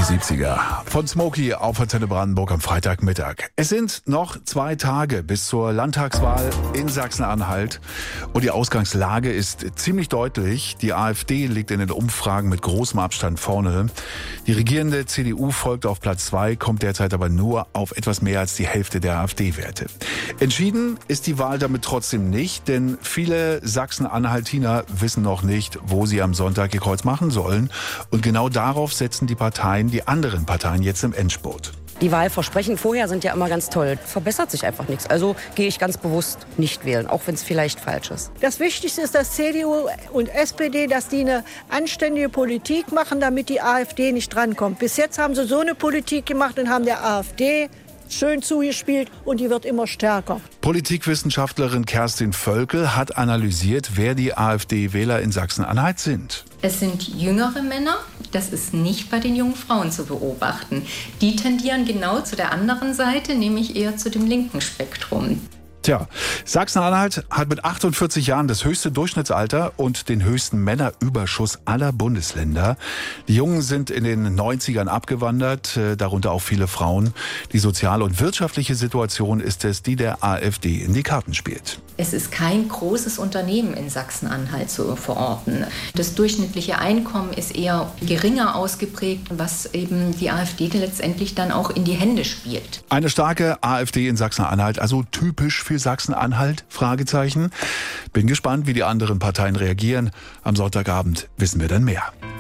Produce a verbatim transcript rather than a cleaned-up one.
siebziger von Smokey auf Antenne Brandenburg am Freitagmittag. Es sind noch zwei Tage bis zur Landtagswahl in Sachsen-Anhalt und die Ausgangslage ist ziemlich deutlich. Die AfD liegt in den Umfragen mit großem Abstand vorne. Die regierende C D U folgt auf Platz zwei, kommt derzeit aber nur auf etwas mehr als die Hälfte der AfD-Werte. Entschieden ist die Wahl damit trotzdem nicht, denn viele Sachsen-Anhaltiner wissen noch nicht, wo sie am Sonntag ihr Kreuz machen sollen. Und genau darauf setzen die Parteien, die anderen Parteien jetzt im Endspurt. Die Wahlversprechen vorher sind ja immer ganz toll. Verbessert sich einfach nichts. Also gehe ich ganz bewusst nicht wählen, auch wenn es vielleicht falsch ist. Das Wichtigste ist, dass C D U und S P D, dass die eine anständige Politik machen, damit die AfD nicht drankommt. Bis jetzt haben sie so eine Politik gemacht und haben der AfD schön zugespielt und die wird immer stärker. Politikwissenschaftlerin Kerstin Völkel hat analysiert, wer die AfD-Wähler in Sachsen-Anhalt sind. Es sind jüngere Männer, das ist nicht bei den jungen Frauen zu beobachten. Die tendieren genau zu der anderen Seite, nämlich eher zu dem linken Spektrum. Tja, Sachsen-Anhalt hat mit achtundvierzig Jahren das höchste Durchschnittsalter und den höchsten Männerüberschuss aller Bundesländer. Die Jungen sind in den neunzigern abgewandert, darunter auch viele Frauen. Die soziale und wirtschaftliche Situation ist es, die der AfD in die Karten spielt. Es ist kein großes Unternehmen in Sachsen-Anhalt zu verorten. Das durchschnittliche Einkommen ist eher geringer ausgeprägt, was eben die AfD letztendlich dann auch in die Hände spielt. Eine starke AfD in Sachsen-Anhalt, also typisch für Sachsen-Anhalt? Fragezeichen. Bin gespannt, wie die anderen Parteien reagieren. Am Sonntagabend wissen wir dann mehr.